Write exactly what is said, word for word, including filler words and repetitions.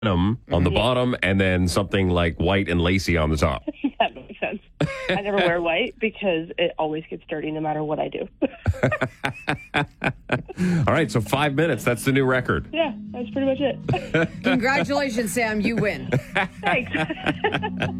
denim on the Yeah. bottom and then something like white and lacy on the top. That makes sense. I never wear white because it always gets dirty no matter what I do. All right, so five minutes. That's the new record. Yeah, that's pretty much it. Congratulations, Sam. You win. Thanks.